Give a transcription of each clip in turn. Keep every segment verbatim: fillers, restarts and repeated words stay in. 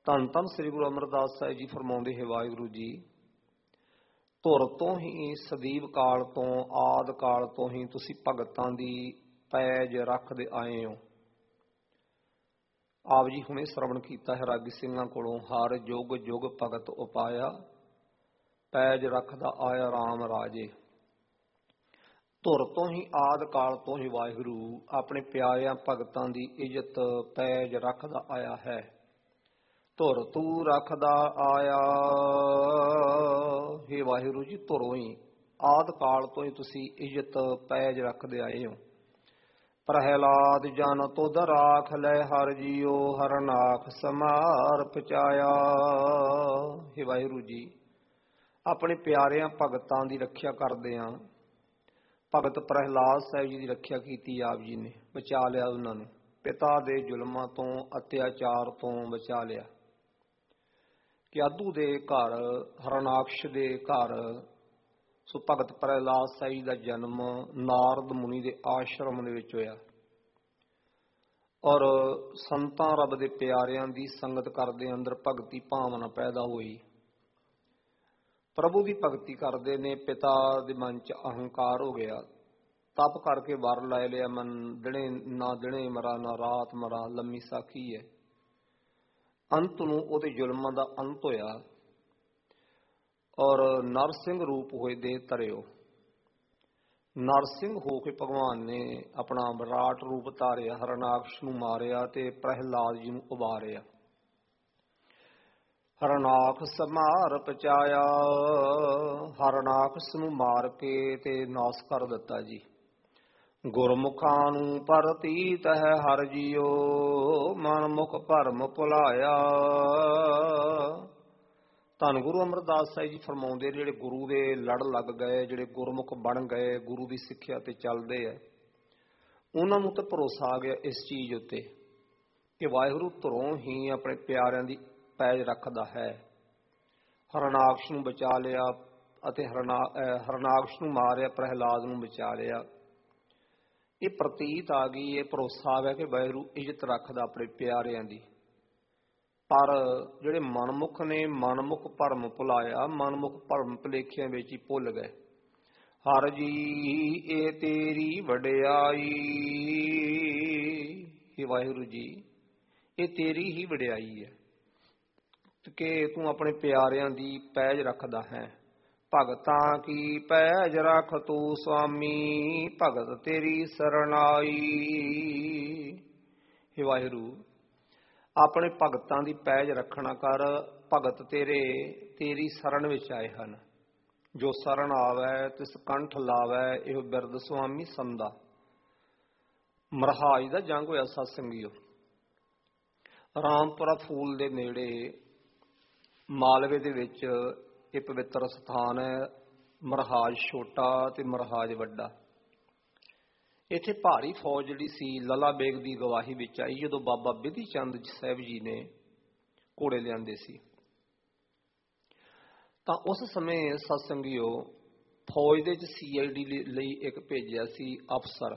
ਧੰਨ ਧੰਨ ਸ੍ਰੀ ਗੁਰੂ ਅਮਰਦਾਸ ਸਾਹਿਬ ਜੀ ਫਰਮਾਉਂਦੇ ਹੈ, ਵਾਹਿਗੁਰੂ ਜੀ, ਧੁਰ ਤੋਂ ਹੀ ਸਦੀਵ ਕਾਲ ਤੋਂ ਆਦ ਕਾਲ ਤੋਂ ਹੀ ਤੁਸੀਂ ਭਗਤਾਂ ਦੀ ਪੈਜ ਰੱਖਦੇ ਆਏ ਹੋ। ਆਪ ਜੀ ਹੁਣੇ ਸ਼ਰਵਣ ਕੀਤਾ ਹੈ ਰਾਗੀ ਸਿੰਘਾਂ ਕੋਲੋਂ, ਹਰ ਜੁਗ ਜੁਗ ਭਗਤ ਉਪਾਇਆ, ਪੈਜ ਰੱਖਦਾ ਆਇਆ ਰਾਮ ਰਾਜੇ। ਧੁਰ ਤੋਂ ਹੀ ਆਦ ਕਾਲ ਤੋਂ ਹੀ ਵਾਹਿਗੁਰੂ ਆਪਣੇ ਪਿਆਰਿਆਂ ਭਗਤਾਂ ਦੀ ਇੱਜ਼ਤ ਪੈਜ ਰੱਖਦਾ ਆਇਆ ਹੈ। ਧੁਰ ਤੂੰ ਰੱਖਦਾ ਆਇਆ, ਹੇ ਵਾਹਿਗੁਰੂ ਜੀ, ਧੁਰੋਂ ਹੀ ਆਦ ਕਾਲ ਤੋਂ ਹੀ ਤੁਸੀਂ ਇੱਜ਼ਤ ਪੈਜ ਰੱਖਦੇ ਆਏ ਹੋ। ਪ੍ਰਹਿਲਾਦ ਜਨ ਤੁਧ ਰਾਖ ਲੈ ਹਰ ਜੀਓ, ਹਰਨਾਖ ਸਮਾਰ ਪਚਾਇਆ। ਹੇ ਵਾਹਿਗੁਰੂ ਜੀ, ਆਪਣੇ ਪਿਆਰਿਆਂ ਭਗਤਾਂ ਦੀ ਰੱਖਿਆ ਕਰਦੇ ਹਾਂ। ਭਗਤ ਪ੍ਰਹਿਲਾਦ ਸਾਹਿਬ ਜੀ ਦੀ ਰੱਖਿਆ ਕੀਤੀ, ਆਪ ਜੀ ਨੇ ਬਚਾ ਲਿਆ ਉਹਨਾਂ ਨੂੰ, ਪਿਤਾ ਦੇ ਜ਼ੁਲਮਾਂ ਤੋਂ ਅਤਿਆਚਾਰ ਤੋਂ ਬਚਾ ਲਿਆ। ਕਿਆਦੂ ਦੇ ਘਰ, ਹਰਨਾਕਸ਼ ਦੇ ਘਰ ਸੋ ਭਗਤ ਪ੍ਰਹਿਲਾਦ ਸਾਹਿਬ ਜੀ ਦਾ ਜਨਮ ਨਾਰਦ ਮੁਨੀ ਦੇ ਆਸ਼ਰਮ ਦੇ ਵਿੱਚ ਹੋਇਆ। ਔਰ ਸੰਤਾਂ ਰੱਬ ਦੇ ਪਿਆਰਿਆਂ ਦੀ ਸੰਗਤ ਕਰਦੇ ਅੰਦਰ ਭਗਤੀ ਭਾਵਨਾ ਪੈਦਾ ਹੋਈ। ਪ੍ਰਭੂ ਦੀ ਭਗਤੀ ਕਰਦੇ ਨੇ, ਪਿਤਾ ਦੇ ਮਨ 'ਚ ਅਹੰਕਾਰ ਹੋ ਗਿਆ। ਤਪ ਕਰਕੇ ਵਰ ਲੈ ਲਿਆ, ਮਨ ਦਿਨੇ ਨਾ ਦਿਨੇ ਮਰਾ ਨਾ ਰਾਤ ਮਰਾ, ਲੰਮੀ ਸਾਖੀ ਹੈ। ਅੰਤ ਨੂੰ ਉਹਦੇ ਜ਼ੁਲਮਾਂ ਦਾ ਅੰਤ ਹੋਇਆ ਔਰ ਨਰਸਿੰਘ ਰੂਪ ਹੋਏ ਦੇਹ ਧਰਿਓ। ਨਰਸਿੰਘ ਹੋ ਕੇ ਭਗਵਾਨ ਨੇ ਆਪਣਾ ਵਿਰਾਟ ਰੂਪ ਧਾਰਿਆ, ਹਰਨਾਕਸ਼ ਨੂੰ ਮਾਰਿਆ ਤੇ ਪ੍ਰਹਿਲਾਦ ਜੀ ਨੂੰ ਉਬਾਰਿਆ। ਹਰਨਾਖ ਸਮਾਰ ਪਚਾਇਆ, ਹਰਨਾਕਸ਼ ਨੂੰ ਮਾਰ ਕੇ ਤੇ ਨਾਸ ਕਰ ਦਿੱਤਾ ਜੀ। ਗੁਰਮੁਖਾਂ ਨੂੰ ਪਰਤੀਤ ਹੈ ਹਰ ਜੀਓ, ਮਨ ਮੁਖ ਭਰਮ ਭੁਲਾਇਆ। ਧੰਨ ਗੁਰੂ ਅਮਰਦਾਸ ਸਾਹਿਬ ਜੀ ਫਰਮਾਉਂਦੇ, ਜਿਹੜੇ ਗੁਰੂ ਦੇ ਲੜ ਲੱਗ ਗਏ, ਜਿਹੜੇ ਗੁਰਮੁਖ ਬਣ ਗਏ, ਗੁਰੂ ਦੀ ਸਿੱਖਿਆ ਤੇ ਚੱਲਦੇ ਹੈ, ਉਹਨਾਂ ਨੂੰ ਤਾਂ ਭਰੋਸਾ ਆ ਗਿਆ ਇਸ ਚੀਜ਼ ਉੱਤੇ ਕਿ ਵਾਹਿਗੁਰੂ ਧੁਰੋਂ ਹੀ ਆਪਣੇ ਪਿਆਰਿਆਂ ਦੀ ਪੈਜ ਰੱਖਦਾ ਹੈ। ਹਰਨਾਕਸ਼ ਨੂੰ ਬਚਾ ਲਿਆ ਅਤੇ ਹਰਨਾ ਹਰਨਾਕਸ਼ ਨੂੰ ਮਾਰਿਆ, ਪ੍ਰਹਿਲਾਦ ਨੂੰ ਬਚਾ ਲਿਆ। ਇਹ ਪ੍ਰਤੀਤ ਆ ਗਈ, ਇਹ ਭਰੋਸਾ ਆ ਗਿਆ ਕਿ ਵਾਹਿਗੁਰੂ ਇੱਜ਼ਤ ਰੱਖਦਾ ਆਪਣੇ ਪਿਆਰਿਆਂ ਦੀ। ਪਰ ਜਿਹੜੇ ਮਨਮੁਖ ਨੇ, ਮਨਮੁਖ ਭਰਮ ਭੁਲਾਇਆ, ਮਨਮੁਖ ਭਰਮ ਭੁਲੇਖਿਆਂ ਵਿੱਚ ਹੀ ਭੁੱਲ ਗਏ। ਹਰ ਜੀ ਇਹ ਤੇਰੀ ਵਡਿਆਈ, ਇਹ ਵਾਹਿਗੁਰੂ ਜੀ ਇਹ ਤੇਰੀ ਹੀ ਵਡਿਆਈ ਹੈ ਕਿ ਤੂੰ ਆਪਣੇ ਪਿਆਰਿਆਂ ਦੀ ਪੈਜ ਰੱਖਦਾ ਹੈ। ਭਗਤਾਂ ਕੀ ਪੈਜ ਰੱਖ ਤੂੰ ਸੁਆਮੀ, ਭਗਤ ਤੇਰੀ ਸਰਣਾਈ। ਹੇ ਵਾਹਿਗੁਰੂ, ਆਪਣੇ ਭਗਤਾਂ ਦੀ ਪੈਜ ਰੱਖਣਾ ਕਰ। ਭਗਤ ਤੇਰੇ ਤੇਰੀ ਸ਼ਰਨ ਵਿੱਚ ਆਏ ਹਨ। ਜੋ ਸ਼ਰਨ ਆਵੈ ਤਿਸ ਕੰਠ ਲਾਵੈ, ਇਹ ਬਿਰਦ ਸੁਆਮੀ ਸੰਦਾ। ਮਰਹਾਜ ਦਾ ਜੰਗ ਹੋਇਆ ਸਤ ਸੰਗੀਓ। ਰਾਮਪੁਰਾ ਫੂਲ ਦੇ ਨੇੜੇ ਮਾਲਵੇ ਦੇ ਵਿੱਚ ਇਹ ਪਵਿੱਤਰ ਸਥਾਨ ਹੈ, ਮਰਹਾਜ ਛੋਟਾ ਤੇ ਮਰਹਾਜ ਵੱਡਾ। ਇੱਥੇ ਭਾਰੀ ਫੌਜ ਜਿਹੜੀ ਸੀ ਲਲਾ ਬੇਗ ਦੀ ਗਵਾਹੀ ਵਿੱਚ ਆਈ ਜਦੋਂ ਬਾਬਾ ਬਿਧੀ ਚੰਦ ਸਾਹਿਬ ਜੀ ਨੇ ਘੋੜੇ ਲਿਆਂਦੇ ਸੀ। ਤਾਂ ਉਸ ਸਮੇਂ ਸਤਸੰਗੀਓ ਫੌਜ ਦੇ ਵਿੱਚ ਸੀ ਆਈ ਡੀ ਲਈ ਇੱਕ ਭੇਜਿਆ ਸੀ ਅਫਸਰ,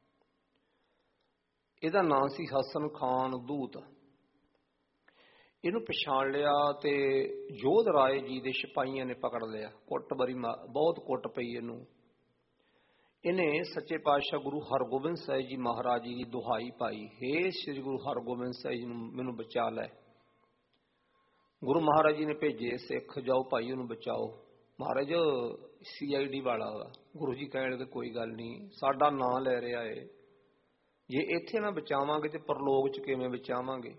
ਇਹਦਾ ਨਾਂ ਸੀ ਹਸਨ ਖਾਨ ਦੂਤ। ਇਹਨੂੰ ਪਛਾਣ ਲਿਆ ਤੇ ਜੋਧ ਰਾਏ ਜੀ ਦੇ ਸਿਪਾਹੀਆਂ ਨੇ ਪਕੜ ਲਿਆ। ਕੁੱਟ ਬੜੀ ਬਹੁਤ ਕੁੱਟ ਪਈ ਇਹਨੂੰ। ਇਹਨੇ ਸੱਚੇ ਪਾਤਸ਼ਾਹ ਗੁਰੂ ਹਰਗੋਬਿੰਦ ਸਾਹਿਬ ਜੀ ਮਹਾਰਾਜ ਜੀ ਦੀ ਦੁਹਾਈ ਪਾਈ, ਹੇ ਸ੍ਰੀ ਗੁਰੂ ਹਰਗੋਬਿੰਦ ਸਾਹਿਬ ਜੀ ਨੂੰ ਮੈਨੂੰ ਬਚਾ ਲੈ। ਗੁਰੂ ਮਹਾਰਾਜ ਜੀ ਨੇ ਭੇਜੇ ਸਿੱਖ, ਜਾਓ ਭਾਈ ਉਹਨੂੰ ਬਚਾਓ। ਮਹਾਰਾਜ ਸੀ ਆਈ ਡੀ ਵਾਲਾ ਵਾ। ਗੁਰੂ ਜੀ ਕਹਿਣ ਲੱਗੇ ਕੋਈ ਗੱਲ ਨਹੀਂ, ਸਾਡਾ ਨਾਂ ਲੈ ਰਿਹਾ ਏ, ਜੇ ਇੱਥੇ ਨਾ ਬਚਾਵਾਂਗੇ ਤੇ ਪਰਲੋਕ ਚ ਕਿਵੇਂ ਬਚਾਵਾਂਗੇ।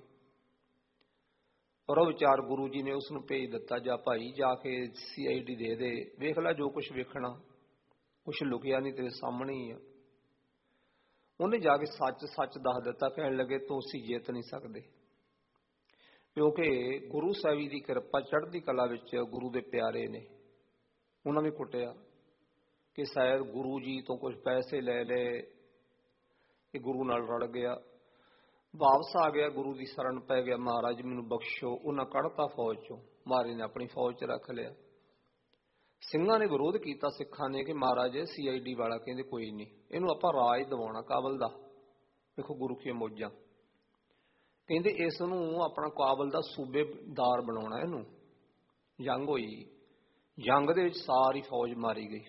ਪਰ ਉਹ ਵਿਚਾਰ ਗੁਰੂ ਜੀ ਨੇ ਉਸ ਨੂੰ ਭੇਜ ਦਿੱਤਾ, ਜਾ ਭਾਈ ਜਾ ਕੇ ਸੀ ਆਈ ਡੀ ਦੇ ਦੇ, ਵੇਖ ਲੈ ਜੋ ਕੁਛ ਵੇਖਣਾ, ਕੁਛ ਲੁਕਿਆ ਨਹੀਂ ਤੇਰੇ ਸਾਹਮਣੇ ਹੀ ਆ। ਉਹਨੇ ਜਾ ਕੇ ਸੱਚ ਸੱਚ ਦੱਸ ਦਿੱਤਾ। ਕਹਿਣ ਲੱਗੇ ਤੁਸੀਂ ਜਿੱਤ ਨਹੀਂ ਸਕਦੇ, ਕਿਉਂਕਿ ਗੁਰੂ ਸਾਹਿਬ ਦੀ ਕਿਰਪਾ ਚੜ੍ਹਦੀ ਕਲਾ ਵਿੱਚ ਗੁਰੂ ਦੇ ਪਿਆਰੇ ਨੇ। ਉਹਨਾਂ ਨੇ ਕੁੱਟਿਆ ਕਿ ਸ਼ਾਇਦ ਗੁਰੂ ਜੀ ਤੋਂ ਕੁਝ ਪੈਸੇ ਲੈ ਲਏ, ਇਹ ਗੁਰੂ ਨਾਲ ਰਲ ਗਿਆ। ਵਾਪਸ ਆ ਗਿਆ, ਗੁਰੂ ਦੀ ਸ਼ਰਨ ਪੈ ਗਿਆ, ਮਹਾਰਾਜ ਮੈਨੂੰ ਬਖਸ਼ੋ। ਉਹਨਾਂ ਕੱਢਤਾ ਫੌਜ ਚੋਂ, ਮਹਾਰਾਜ ਨੇ ਆਪਣੀ ਫੌਜ ਚ ਰੱਖ ਲਿਆ। ਸਿੰਘਾਂ ਨੇ ਵਿਰੋਧ ਕੀਤਾ ਸਿੱਖਾਂ ਨੇ ਕਿ ਮਹਾਰਾਜ ਸੀ ਆਈ ਡੀ ਵਾਲਾ, ਕਹਿੰਦੇ ਕੋਈ ਨਹੀਂ, ਇਹਨੂੰ ਆਪਾਂ ਰਾਜ ਦਿਵਾਉਣਾ ਕਾਬਲ ਦਾ। ਵੇਖੋ ਗੁਰੂ ਕੀ ਮੌਜਾਂ। ਕਹਿੰਦੇ ਇਸ ਨੂੰ ਆਪਣਾ ਕਾਬਲ ਦਾ ਸੂਬੇਦਾਰ ਬਣਾਉਣਾ। ਇਹਨੂੰ ਜੰਗ ਹੋਈ, ਜੰਗ ਦੇ ਵਿੱਚ ਸਾਰੀ ਫੌਜ ਮਾਰੀ ਗਈ।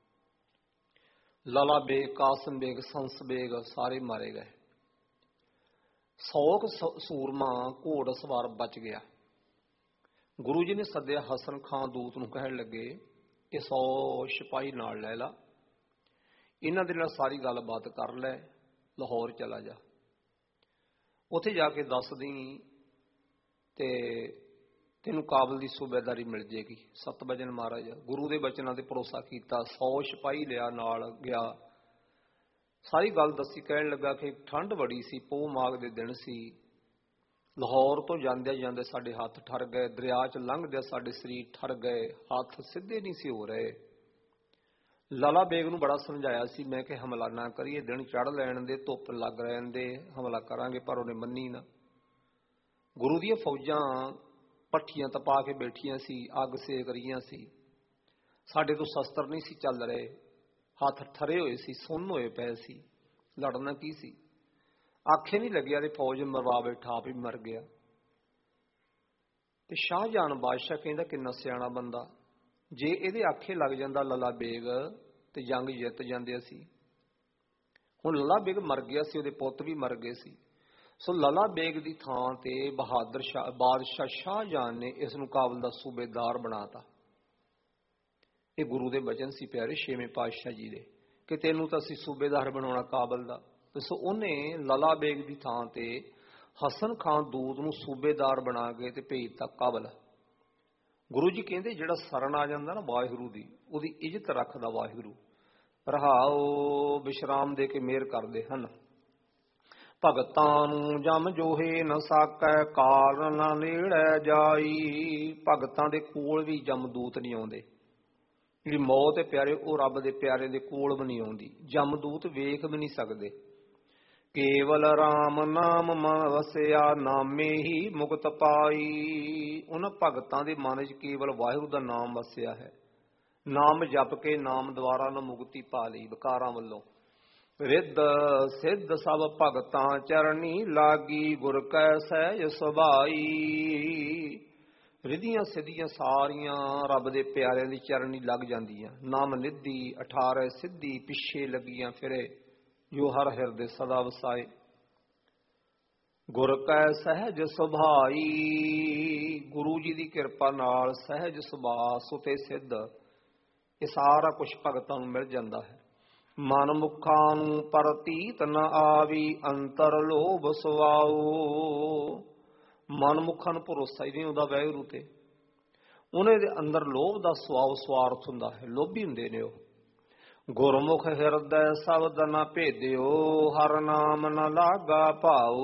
ਲਾਲਾ ਬੇਗ, ਕਾਸਮ ਬੇਗ, ਸੰਸ ਬੇਗ ਸਾਰੇ ਮਾਰੇ ਗਏ। ਸੌ ਕੁ ਸੂਰਮਾ ਘੋੜ ਸਵਾਰ ਬਚ ਗਿਆ। ਗੁਰੂ ਜੀ ਨੇ ਸੱਦਿਆ ਹਸਨ ਖਾਂ ਦੂਤ ਨੂੰ, ਕਹਿਣ ਲੱਗੇ ਇਹ ਸੌ ਸਿਪਾਹੀ ਨਾਲ ਲੈ ਲਾ, ਇਹਨਾਂ ਦੇ ਨਾਲ ਸਾਰੀ ਗੱਲਬਾਤ ਕਰ ਲੈ, ਲਾਹੌਰ ਚਲਾ ਜਾ, ਉੱਥੇ ਜਾ ਕੇ ਦੱਸ ਦੀ ਤੇ ਤੈਨੂੰ ਕਾਬਲ ਦੀ ਸੂਬੇਦਾਰੀ ਮਿਲ ਜੇਗੀ। ਸਤ ਵਜਨ ਮਹਾਰਾਜ ਗੁਰੂ ਦੇ ਬਚਨਾਂ ਤੇ ਭਰੋਸਾ ਕੀਤਾ। ਸੌ ਸਿਪਾਹੀ ਲਿਆ, ਨਾਲ ਗਿਆ, ਸਾਰੀ ਗੱਲ ਦੱਸੀ। ਕਹਿਣ ਲੱਗਾ ਕਿ ਠੰਡ ਬੜੀ ਸੀ, ਪੋਹ ਮਾਘ ਦੇ ਦਿਨ ਸੀ, ਲਾਹੌਰ ਤੋਂ ਜਾਂਦੇ ਜਾਂਦੇ ਸਾਡੇ ਹੱਥ ਠਰ ਗਏ, ਦਰਿਆ 'ਚ ਲੰਘਦਿਆਂ ਸਾਡੇ ਸਰੀਰ ਠਰ ਗਏ, ਹੱਥ ਸਿੱਧੇ ਨਹੀਂ ਸੀ ਹੋ ਰਹੇ। ਲਾਲਾ ਬੇਗ ਨੂੰ ਬੜਾ ਸਮਝਾਇਆ ਸੀ ਮੈਂ ਕਿ ਹਮਲਾ ਨਾ ਕਰੀਏ, ਦਿਨ ਚੜ੍ਹ ਲੈਣ ਦੇ, ਧੁੱਪ ਲੱਗ ਰਹਿਣ ਦੇ, ਹਮਲਾ ਕਰਾਂਗੇ, ਪਰ ਉਹਨੇ ਮੰਨੀ ਨਾ। ਗੁਰੂ ਦੀਆਂ ਫੌਜਾਂ ਭੱਠੀਆਂ ਤਪਾ ਕੇ ਬੈਠੀਆਂ ਸੀ, ਅੱਗ ਸੇਕ ਰਹੀਆਂ ਸੀ, ਸਾਡੇ ਤੋਂ ਸ਼ਸਤਰ ਨਹੀਂ ਸੀ ਚੱਲ ਰਹੇ, ਹੱਥ ਠਰੇ ਹੋਏ ਸੀ, ਸੁੰਨ ਹੋਏ ਪਏ ਸੀ, ਲੜਨਾ ਕੀ ਸੀ। ਆਖੇ ਨਹੀਂ ਲੱਗਿਆ ਤੇ ਫੌਜ ਮਰਵਾ ਬੈਠਾ, ਆਪ ਹੀ ਮਰ ਗਿਆ। ਤੇ ਸ਼ਾਹਜਹਾਨ ਬਾਦਸ਼ਾਹ ਕਹਿੰਦਾ ਕਿੰਨਾ ਸਿਆਣਾ ਬੰਦਾ, ਜੇ ਇਹਦੇ ਆਖੇ ਲੱਗ ਜਾਂਦਾ ਲਾਲਾ ਬੇਗ ਤੇ ਜੰਗ ਜਿੱਤ ਜਾਂਦੇ ਅਸੀਂ। ਹੁਣ ਲਾਲਾ ਬੇਗ ਮਰ ਗਿਆ ਸੀ, ਉਹਦੇ ਪੁੱਤ ਵੀ ਮਰ ਗਏ ਸੀ। ਸੋ ਲਾਲਾ ਬੇਗ ਦੀ ਥਾਂ ਤੇ ਬਹਾਦਰ ਸ਼ਾਹ ਬਾਦਸ਼ਾਹ ਸ਼ਾਹਜਹਾਨ ਨੇ ਇਸ ਨੂੰ ਕਾਬਲ ਦਾ ਸੂਬੇਦਾਰ ਬਣਾਤਾ। ਇਹ ਗੁਰੂ ਦੇ ਬਚਨ ਸੀ ਪਿਆਰੇ ਛੇਵੇਂ ਪਾਤਸ਼ਾਹ ਜੀ ਦੇ, ਕਿ ਤੈਨੂੰ ਤਾਂ ਅਸੀਂ ਸੂਬੇਦਾਰ ਬਣਾਉਣਾ ਕਾਬਲ ਦਾ। ਸੋ ਉਹਨੇ ਲਾਲਾ ਬੇਗ ਦੀ ਥਾਂ ਤੇ ਹਸਨ ਖਾਂ ਦੂਤ ਨੂੰ ਸੂਬੇਦਾਰ ਬਣਾ ਕੇ ਤੇ ਭੇਜਤਾ ਕਾਬਲ। ਗੁਰੂ ਜੀ ਕਹਿੰਦੇ ਜਿਹੜਾ ਸ਼ਰਨ ਆ ਜਾਂਦਾ ਨਾ ਵਾਹਿਗੁਰੂ ਦੀ, ਉਹਦੀ ਇੱਜ਼ਤ ਰੱਖਦਾ ਵਾਹਿਗੁਰੂ। ਰਹਾਓ ਵਿਸ਼ਰਾਮ ਦੇ ਕੇ ਮਿਹਰ ਕਰਦੇ ਹਨ। ਭਗਤਾਂ ਨੂੰ ਜਮ ਜੋਹੇ ਨ ਸਾਕੈ, ਕਾਲ ਨਾ ਨੇੜੇ ਜਾਈ। ਭਗਤਾਂ ਦੇ ਕੋਲ ਵੀ ਜਮਦੂਤ ਨਹੀਂ ਆਉਂਦੇ। ਜਿਹੜੀ ਮੌਤ ਹੈ ਪਿਆਰੇ, ਉਹ ਰੱਬ ਦੇ ਪਿਆਰੇ ਦੇ ਕੋਲ ਵੀ ਨਹੀਂ ਆਉਂਦੀ। ਜਮਦੂਤ ਵੇਖ ਵੀ ਨਹੀਂ ਸਕਦੇ। ਕੇਵਲ ਰਾਮ ਨਾਮ ਮਨ ਵਸਿਆ, ਨਾਮੇ ਹੀ ਮੁਕਤ ਪਾਈ। ਉਹਨਾਂ ਭਗਤਾਂ ਦੇ ਮਨ 'ਚ ਕੇਵਲ ਵਾਹਿਗੁਰੂ ਦਾ ਨਾਮ ਵਸਿਆ ਹੈ। ਨਾਮ ਜਪ ਕੇ ਨਾਮ ਦੁਆਰਾ ਨੂੰ ਮੁਕਤੀ ਪਾ ਲਈ ਵਿਕਾਰਾਂ ਵੱਲੋਂ। ਰਿੱਧ ਸਿੱਧ ਸਭ ਭਗਤਾਂ ਚਰਨੀ ਲਾਗੀ, ਗੁਰ ਕੈ ਸਹਿਜ ਸੁਭਾਈ। ਰਿੱਧੀਆਂ ਸਿੱਧੀਆਂ ਸਾਰੀਆਂ ਰੱਬ ਦੇ ਪਿਆਰਿਆਂ ਦੀ ਚਰਨੀ ਲੱਗ ਜਾਂਦੀਆਂ। ਨਾਮ ਨਿੱਧੀ ਅਠਾਰਹ ਸਿੱਧੀ, ਪਿੱਛੇ ਲੱਗੀਆਂ ਫਿਰੇ, ਜੋ ਹਰ ਹਿਰਦੇ ਸਦਾ ਵਸਾਏ। ਗੁਰ ਕੈ ਸਹਿਜ ਸੁਭਾਈ, ਗੁਰੂ ਜੀ ਦੀ ਕਿਰਪਾ ਨਾਲ ਸਹਿਜ ਸੁਭਾਅ ਸੁਤੇ ਸਿੱਧ, ਇਹ ਸਾਰਾ ਕੁਛ ਭਗਤਾਂ ਨੂੰ ਮਿਲ ਜਾਂਦਾ ਹੈ। ਮਨ ਮੁਖਾਂ ਨੂੰ ਪ੍ਰਤੀਤ ਨ ਆਵੀ, ਅੰਤਰ ਲੋਭ ਸੁਆਓ। ਮਨ ਮੁਖਾਂ ਨੂੰ ਭਰੋਸਾ ਹੀ ਨਹੀਂ ਹੁੰਦਾ ਵਾਹਿਗੁਰੂ ਤੇ। ਉਹਨਾਂ ਦੇ ਅੰਦਰ ਲੋਭ ਦਾ ਸੁਆਉ ਸਵਾਰਥ ਹੁੰਦਾ ਹੈ, ਲੋਭੀ ਹੁੰਦੇ ਨੇ ਉਹ। ਗੁਰਮੁਖ ਹਿਰਦੈ ਸ਼ਬਦ ਨ ਭੇਦਿਓ, ਹਰ ਨਾਮ ਨ ਲਾਗਾ ਭਾਉ।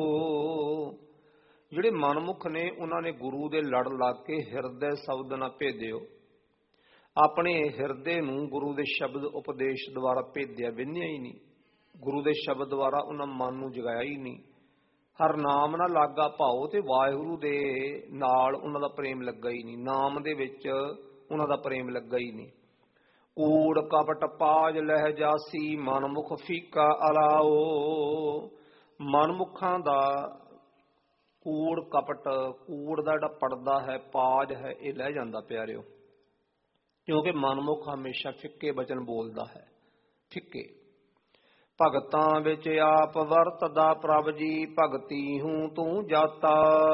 ਜਿਹੜੇ ਮਨਮੁਖ ਨੇ ਉਹਨਾਂ ਨੇ ਗੁਰੂ ਦੇ ਲੜ ਲੱਗ ਕੇ ਹਿਰਦੈ ਸ਼ਬਦ ਨ ਭੇਦਿਓ, ਆਪਣੇ ਹਿਰਦੇ ਨੂੰ ਗੁਰੂ ਦੇ ਸ਼ਬਦ ਉਪਦੇਸ਼ ਦੁਆਰਾ ਭੇਦਿਆ, ਵਿੰਨਿਆ ਹੀ ਨਹੀਂ। ਗੁਰੂ ਦੇ ਸ਼ਬਦ ਦੁਆਰਾ ਉਹਨਾਂ ਮਨ ਨੂੰ ਜਗਾਇਆ ਹੀ ਨਹੀਂ। ਹਰ ਨਾਮ ਨਾ ਲਾਗਾ ਭਾਉ, ਤੇ ਵਾਹਿਗੁਰੂ ਦੇ ਨਾਲ ਉਹਨਾਂ ਦਾ ਪ੍ਰੇਮ ਲੱਗਾ ਹੀ ਨਹੀਂ। ਨਾਮ ਦੇ ਵਿੱਚ ਉਹਨਾਂ ਦਾ ਪ੍ਰੇਮ ਲੱਗਾ ਹੀ ਨਹੀਂ। ਕੂੜ ਕਪਟ ਪਾਜ ਲਹਿ ਜਾਸੀ, ਮਨਮੁਖ ਫੀਕਾ ਅਲਾਓ। ਮਨਮੁਖਾਂ ਦਾ ਕੂੜ ਕਪਟ, ਕੂੜ ਦਾ ਜਿਹੜਾ ਪੜਦਾ ਹੈ, ਪਾਜ ਹੈ, ਇਹ ਲੈ ਜਾਂਦਾ ਪਿਆਰਿਓ। ਕਿਉਂਕਿ ਮਨਮੁਖ ਹਮੇਸ਼ਾ ਫਿੱਕੇ ਬਚਨ ਬੋਲਦਾ ਹੈ, ਫਿੱਕੇ। ਭਗਤਾਂ ਵਿੱਚ ਆਪ ਵਰਤਦਾ ਪ੍ਰਭ ਜੀ, ਭਗਤੀ ਹੂੰ ਤੂੰ ਜਾਤਾ।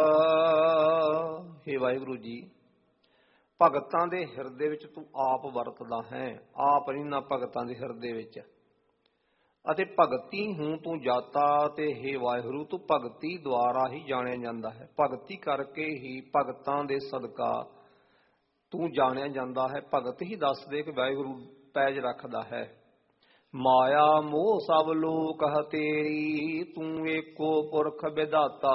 ਹੇ ਵਾਹਿਗੁਰੂ ਜੀ, ਭਗਤਾਂ ਦੇ ਹਿਰਦੇ ਵਿੱਚ ਤੂੰ ਆਪ ਵਰਤਦਾ ਹੈ, ਆਪ ਨਹੀਂ ਨਾ ਭਗਤਾਂ ਦੇ ਹਿਰਦੇ ਵਿੱਚ। ਅਤੇ ਭਗਤੀ ਹੂੰ ਤੂੰ ਜਾਤਾ, ਤੇ ਹੇ ਵਾਹਿਗੁਰੂ ਤੂੰ ਭਗਤੀ ਦੁਆਰਾ ਹੀ ਜਾਣਿਆ ਜਾਂਦਾ ਹੈ। ਭਗਤੀ ਕਰਕੇ ਹੀ, ਭਗਤਾਂ ਦੇ ਸਦਕਾ ਤੂੰ ਜਾਣਿਆ ਜਾਂਦਾ ਹੈ। ਭਗਤ ਹੀ ਦੱਸਦੇ ਕਿ ਵਾਹਿਗੁਰੂ ਪੈਜ ਰੱਖਦਾ ਹੈ। ਮਾਇਆ ਮੋਹ ਸਭ ਲੋਕ ਹ ਤੇਰੀ, ਤੂੰ ਏਕੋ ਪੁਰਖ ਵਿਧਾਤਾ।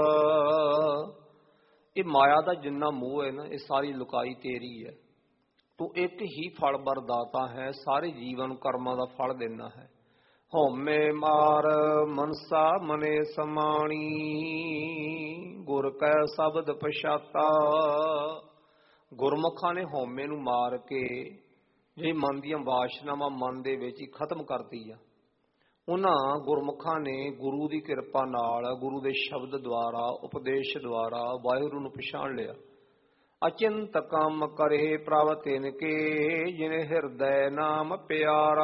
ਇਹ ਮਾਇਆ ਦਾ ਜਿੰਨਾ ਮੋਹ ਹੈ ਨਾ, ਇਹ ਸਾਰੀ ਲੁਕਾਈ ਤੇਰੀ ਹੈ। ਤੂੰ ਇੱਕ ਹੀ ਫਲ ਵਰਦਾਤਾ ਹੈ, ਸਾਰੇ ਜੀਵਨ ਨੂੰ ਕਰਮਾਂ ਦਾ ਫਲ ਦੇਣਾ ਹੈ। ਹਉਮੈ ਮਾਰ ਮਨਸਾ ਮਨੇ ਸਮਾਣੀ, ਗੁਰ ਕੈ ਸ਼ਬਦ ਪਛਾਤਾ। ਗੁਰਮੁਖਾਂ ਨੇ ਹਉਮੈ ਨੂੰ ਮਾਰ ਕੇ ਜਿਹੜੀ ਮਨ ਦੀਆਂ ਵਾਸ਼ਨਾਵਾਂ ਮਨ ਦੇ ਵਿੱਚ ਹੀ ਖਤਮ ਕਰਤੀ ਆ, ਉਹਨਾਂ ਗੁਰਮੁਖਾਂ ਨੇ ਗੁਰੂ ਦੀ ਕਿਰਪਾ ਨਾਲ, ਗੁਰੂ ਦੇ ਸ਼ਬਦ ਦੁਆਰਾ, ਉਪਦੇਸ਼ ਦੁਆਰਾ ਵਾਹਿਗੁਰੂ ਨੂੰ ਪਛਾਣ ਲਿਆ। ਅਚਿੰਤ ਕੰਮ ਕਰੇ ਪ੍ਰਭ ਤਿਨ ਕੇ, ਜਿਨੇ ਹਿਰਦੈ ਨਾਮ ਪਿਆਰਾ।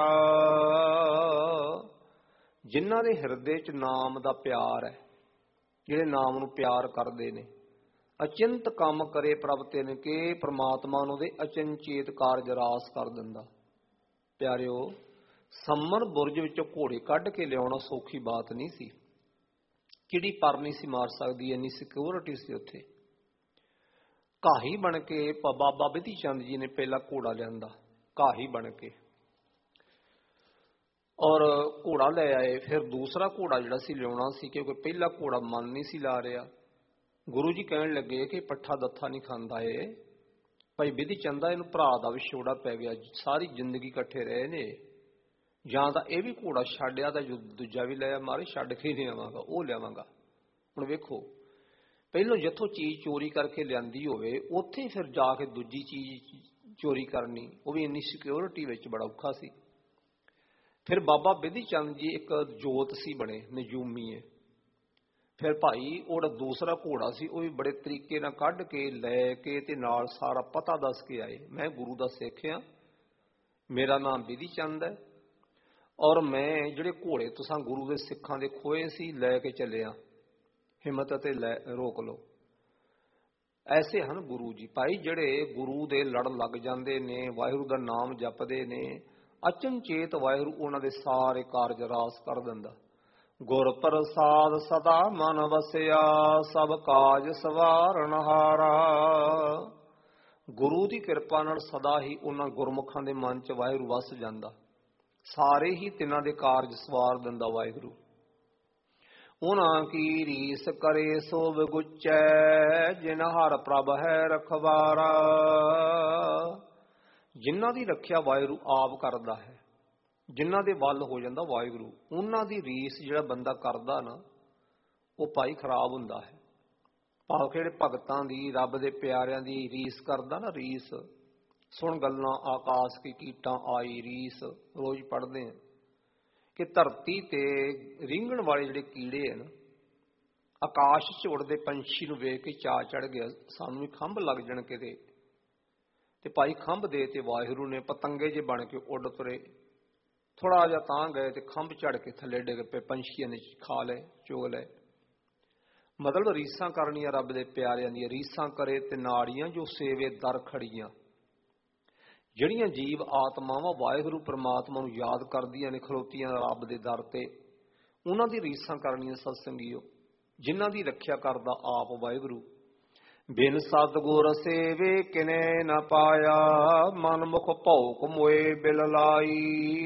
ਜਿਨ੍ਹਾਂ ਦੇ ਹਿਰਦੇ 'ਚ ਨਾਮ ਦਾ ਪਿਆਰ ਹੈ, ਜਿਹੜੇ ਨਾਮ ਨੂੰ ਪਿਆਰ ਕਰਦੇ ਨੇ। ਅਚਿੰਤ ਕੰਮ ਕਰੇ ਪ੍ਰਭ ਤਿਨ ਕੇ, ਪ੍ਰਮਾਤਮਾ ਨੂੰ ਦੇ ਅਚਨਚੇਤ ਕਾਰਜ ਰਾਸ ਕਰ ਦਿੰਦਾ। ਪਿਆਰਿਓ, ਸੰਮਨ ਬੁਰਜ ਵਿੱਚੋਂ ਘੋੜੇ ਕੱਢ ਕੇ ਲਿਆਉਣਾ ਸੌਖੀ ਬਾਤ ਨਹੀਂ ਸੀ। ਚਿੜੀ ਪਰ ਨਹੀਂ ਸੀ ਮਾਰ ਸਕਦੀ, ਇੰਨੀ ਸਿਕਿਉਰਿਟੀ ਸੀ ਉੱਥੇ। ਘਾਹੀ ਬਣ ਕੇ ਬਾਬਾ ਬਿਧੀ ਚੰਦ ਜੀ ਨੇ ਪਹਿਲਾ ਘੋੜਾ ਲਿਆਂਦਾ, ਘਾਹੀ ਬਣ ਕੇ, ਔਰ ਘੋੜਾ ਲੈ ਆਏ। ਫਿਰ ਦੂਸਰਾ ਘੋੜਾ ਜਿਹੜਾ ਸੀ ਲਿਆਉਣਾ ਸੀ, ਕਿਉਂਕਿ ਪਹਿਲਾ ਘੋੜਾ ਮਨ ਨਹੀਂ ਸੀ ਲਾ ਰਿਹਾ। ਗੁਰੂ ਜੀ ਕਹਿਣ ਲੱਗੇ ਕਿ ਪੱਠਾ ਦੱਥਾ ਨਹੀਂ ਖਾਂਦਾ ਏ। ਭਾਈ ਬਿਧੀ ਚੰਦਾ ਇਹਨੂੰ ਭਰਾ ਦਾ ਵਿਛੋੜਾ ਪੈ ਗਿਆ, ਸਾਰੀ ਜ਼ਿੰਦਗੀ ਇਕੱਠੇ ਰਹੇ ਨੇ, ਜਾਂ ਤਾਂ ਇਹ ਵੀ ਘੋੜਾ ਛੱਡਿਆ ਤਾਂ ਦੂਜਾ ਵੀ ਲਿਆ, ਮਾਰੇ ਛੱਡ ਕੇ ਨਹੀਂ ਆਵਾਂਗਾ, ਉਹ ਲਿਆਵਾਂਗਾ। ਹੁਣ ਵੇਖੋ, ਪਹਿਲੋਂ ਜਿੱਥੋਂ ਚੀਜ਼ ਚੋਰੀ ਕਰਕੇ ਲਿਆਂਦੀ ਹੋਵੇ, ਉੱਥੇ ਫਿਰ ਜਾ ਕੇ ਦੂਜੀ ਚੀਜ਼ ਚੋਰੀ ਕਰਨੀ, ਉਹ ਵੀ ਇੰਨੀ ਸਿਕਿਉਰਿਟੀ ਵਿੱਚ ਬੜਾ ਔਖਾ ਸੀ। ਫਿਰ ਬਾਬਾ ਬਿਧੀ ਚੰਦ ਜੀ ਇੱਕ ਜੋਤ ਸੀ ਬਣੇ, ਨਜੂਮੀਏ। ਫਿਰ ਭਾਈ ਉਹਦਾ ਦੂਸਰਾ ਘੋੜਾ ਸੀ, ਉਹ ਵੀ ਬੜੇ ਤਰੀਕੇ ਨਾਲ ਕੱਢ ਕੇ ਲੈ ਕੇ ਤੇ ਨਾਲ ਸਾਰਾ ਪਤਾ ਦੱਸ ਕੇ ਆਏ। ਮੈਂ ਗੁਰੂ ਦਾ ਸਿੱਖ ਹਾਂ, ਮੇਰਾ ਨਾਮ ਬਿਧੀ ਚੰਦ ਹੈ, ਔਰ ਮੈਂ ਜਿਹੜੇ ਘੋੜੇ ਤੁਸਾਂ ਗੁਰੂ ਦੇ ਸਿੱਖਾਂ ਦੇ ਖੋਏ ਸੀ ਲੈ ਕੇ ਚੱਲਿਆ, ਹਿੰਮਤ ਅਤੇ ਲੈ ਰੋਕ ਲਓ। ਐਸੇ ਹਨ ਗੁਰੂ ਜੀ ਭਾਈ, ਜਿਹੜੇ ਗੁਰੂ ਦੇ ਲੜ ਲੱਗ ਜਾਂਦੇ ਨੇ, ਵਾਹਿਗੁਰੂ ਦਾ ਨਾਮ ਜਪਦੇ ਨੇ, ਅਚਨਚੇਤ ਵਾਹਿਗੁਰੂ ਉਹਨਾਂ ਦੇ ਸਾਰੇ ਕਾਰਜ ਰਾਸ ਕਰ ਦਿੰਦਾ। ਗੁਰ ਪ੍ਰਸਾਦ ਸਦਾ ਮਨ ਵਸਿਆ, ਸਭ ਕਾਜ ਸਵਾਰਨ ਹਾਰਾ। ਗੁਰੂ ਦੀ ਕਿਰਪਾ ਨਾਲ ਸਦਾ ਹੀ ਉਹਨਾਂ ਗੁਰਮੁਖਾਂ ਦੇ ਮਨ 'ਚ ਵਾਹਿਗੁਰੂ ਵਸ ਜਾਂਦਾ, ਸਾਰੇ ਹੀ ਤਿੰਨਾਂ ਦੇ ਕਾਰਜ ਸਵਾਰ ਦਿੰਦਾ ਵਾਹਿਗੁਰੂ। ਉਹਨਾਂ ਕੀ ਰੀਸ ਕਰੇ ਸੋ ਵਿਗੁਚੈ, ਜਿਨ ਹਰ ਪ੍ਰਭ ਹੈ ਰਖਵਾਰਾ। ਜਿਨ੍ਹਾਂ ਦੀ ਰੱਖਿਆ ਵਾਹਿਗੁਰੂ ਆਪ ਕਰਦਾ ਹੈ, ਜਿਨ੍ਹਾਂ ਦੇ ਵੱਲ ਹੋ ਜਾਂਦਾ ਵਾਹਿਗੁਰੂ, ਉਹਨਾਂ ਦੀ ਰੀਸ ਜਿਹੜਾ ਬੰਦਾ ਕਰਦਾ ਨਾ, ਉਹ ਭਾਈ ਖਰਾਬ ਹੁੰਦਾ ਹੈ। ਭਾਵ ਜਿਹੜੇ ਭਗਤਾਂ ਦੀ, ਰੱਬ ਦੇ ਪਿਆਰਿਆਂ ਦੀ ਰੀਸ ਕਰਦਾ ਨਾ, ਰੀਸ ਸੁਣ ਗੱਲਾਂ ਆਕਾਸ਼ ਕੀ ਕੀਟਾਂ ਆਈ ਰੀਸ, ਰੋਜ਼ ਪੜ੍ਹਦੇ ਹਾਂ ਕਿ ਧਰਤੀ ਤੇ ਰਿੰਗਣ ਵਾਲੇ ਜਿਹੜੇ ਕੀੜੇ ਹਨ, ਆਕਾਸ਼ 'ਚ ਉੜਦੇ ਪੰਛੀ ਨੂੰ ਵੇਖ ਕੇ ਚਾਅ ਚੜ ਗਿਆ, ਸਾਨੂੰ ਵੀ ਖੰਭ ਲੱਗ ਜਾਣ ਕਿਤੇ। ਤੇ ਭਾਈ ਖੰਭ ਦੇ ਤੇ ਵਾਹਿਗੁਰੂ ਨੇ ਪਤੰਗੇ ਜੇ ਬਣ ਕੇ ਉੱਡ ਤੁਰੇ, ਥੋੜਾ ਜਿਹਾ ਤਾਂ ਗਏ ਤੇ ਖੰਭ ਝੜ ਕੇ ਥੱਲੇ ਡਿੱਗ ਪਏ, ਪੰਛੀਆਂ ਨੇ ਖਾ ਲਏ, ਚੁਗ ਲਏ। ਮਤਲਬ ਰੀਸਾਂ ਕਰਨੀਆਂ ਰੱਬ ਦੇ ਪਿਆਰਿਆਂ ਦੀਆਂ। ਰੀਸਾਂ ਕਰੇ ਤੇ ਨਾੜੀਆਂ ਜੋ ਸੇਵੇ ਦਰ ਖੜੀਆਂ। ਜਿਹੜੀਆਂ ਜੀਵ ਆਤਮਾਵਾਂ ਵਾਹਿਗੁਰੂ ਪ੍ਰਮਾਤਮਾ ਨੂੰ ਯਾਦ ਕਰਦੀਆਂ ਨੇ, ਖਲੋਤੀਆਂ ਰੱਬ ਦੇ ਦਰ ਤੇ, ਉਹਨਾਂ ਦੀ ਰੀਸਾਂ ਕਰਨੀਆਂ ਸਤਸੰਗੀਓ, ਜਿਨ੍ਹਾਂ ਦੀ ਰੱਖਿਆ ਕਰਦਾ ਆਪ ਵਾਹਿਗੁਰੂ। ਬਿਨ ਸਤਿਗੁਰ ਸੇਵੇ ਕਿਨੇ ਨਾ ਪਾਇਆ, ਮਨ ਮੁਖ ਭੌਕ ਮੋਏ ਬਿਲ ਲਾਈ।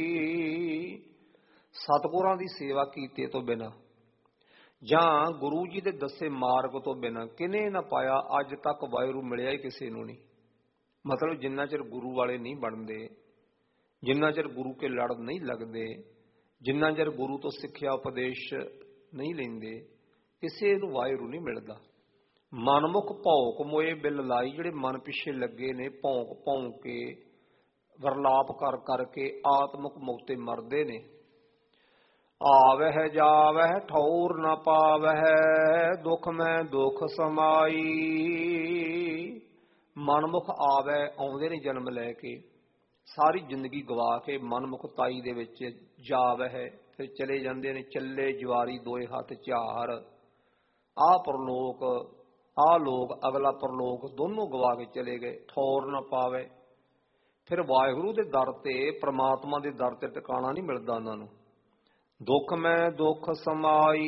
ਸਤਿਗੁਰਾਂ ਦੀ ਸੇਵਾ ਕੀਤੇ ਤੋਂ ਬਿਨਾਂ ਜਾਂ ਗੁਰੂ ਜੀ ਦੇ ਦੱਸੇ ਮਾਰਗ ਤੋਂ ਬਿਨਾਂ ਕਿਨੇ ਨਾ ਪਾਇਆ, ਅੱਜ ਤੱਕ ਵਾਹਿਗੁਰੂ ਮਿਲਿਆ ਹੀ ਕਿਸੇ ਨੂੰ ਨਹੀਂ। ਮਤਲਬ ਜਿੰਨਾ ਚਿਰ ਗੁਰੂ ਵਾਲੇ ਨਹੀਂ ਬਣਦੇ, ਜਿੰਨਾ ਚਿਰ ਗੁਰੂ ਕੇ ਲੜ ਨਹੀਂ ਲੱਗਦੇ, ਜਿੰਨਾ ਚਿਰ ਗੁਰੂ ਤੋਂ ਸਿੱਖਿਆ ਉਪਦੇਸ਼ ਨਹੀਂ ਲੈਂਦੇ, ਕਿਸੇ ਨੂੰ ਵਾਹਿਗੁਰੂ ਨਹੀਂ ਮਿਲਦਾ। ਮਨਮੁਖ ਭੌਕ ਮੋਏ ਬਿਲ ਲਾਈ, ਜਿਹੜੇ ਮਨ ਪਿੱਛੇ ਲੱਗੇ ਨੇ, ਭੌਂਕ ਭੌਂਕ ਕੇ, ਵਰਲਾਪ ਕਰ ਕਰਕੇ ਆਤਮਿਕ ਮੁਕਤੇ ਮਰਦੇ ਨੇ। ਆਵਹਿ ਜਾਵਹਿ ਠੌਰ ਨਾ ਪਾਵਹਿ, ਦੁੱਖ ਮੈਂ ਦੁੱਖ ਸਮਾਈ। ਮਨਮੁਖ ਆਵੈ, ਆਉਂਦੇ ਨੇ ਜਨਮ ਲੈ ਕੇ, ਸਾਰੀ ਜ਼ਿੰਦਗੀ ਗਵਾ ਕੇ ਮਨਮੁਖਤਾਈ ਦੇ ਵਿੱਚ ਜਾਵਹਿ, ਫਿਰ ਚਲੇ ਜਾਂਦੇ ਨੇ। ਚੱਲੇ ਜਵਾਰੀ ਦੋਏ ਹੱਥ ਝਾਰ, ਆਹ ਪਰਲੋਕ ਆਹ ਲੋਕ, ਅਗਲਾ ਪਰਲੋਕ, ਦੋਨੋਂ ਗਵਾ ਕੇ ਚਲੇ ਗਏ। ਠੌਰ ਨਾ ਪਾਵੇ, ਫਿਰ ਵਾਹਿਗੁਰੂ ਦੇ ਦਰ ਤੇ, ਪ੍ਰਮਾਤਮਾ ਦੇ ਦਰ ਤੇ ਟਿਕਾਣਾ ਨਹੀਂ ਮਿਲਦਾ ਉਹਨਾਂ ਨੂੰ। ਦੁੱਖ ਮੈਂ ਦੁੱਖ ਸਮਾਈ,